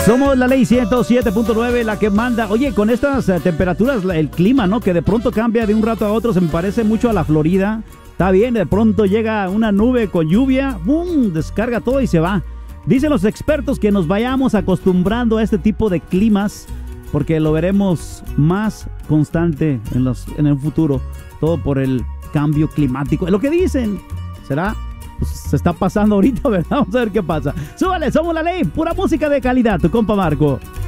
Somos la ley 107.9, la que manda. Oye, con estas temperaturas, el clima, ¿no? Que de pronto cambia de un rato a otro, se me parece mucho a la Florida. Está bien, de pronto llega una nube con lluvia, ¡bum!, descarga todo y se va. Dicen los expertos que nos vayamos acostumbrando a este tipo de climas, porque lo veremos más constante en el futuro. Todo por el cambio climático. Es lo que dicen. ¿Será? Pues se está pasando ahorita, ¿verdad? Vamos a ver qué pasa. Súbale, somos la ley. Pura música de calidad. Tu compa Marco.